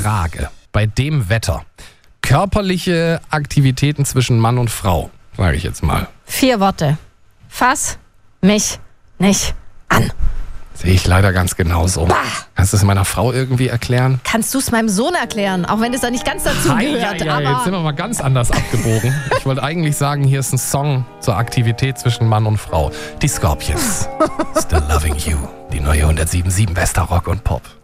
Frage. Bei dem Wetter. Körperliche Aktivitäten zwischen Mann und Frau, sage ich jetzt mal. 4 Worte. Fass mich nicht an. Sehe ich leider ganz genauso. Bah. Kannst du es meiner Frau irgendwie erklären? Kannst du es meinem Sohn erklären, auch wenn es da nicht ganz dazu gehört. Ja, jetzt sind wir mal ganz anders abgebogen. Ich wollte eigentlich sagen, hier ist ein Song zur Aktivität zwischen Mann und Frau. Die Scorpions. Still Loving You. Die neue 107.7 Bester Rock und Pop.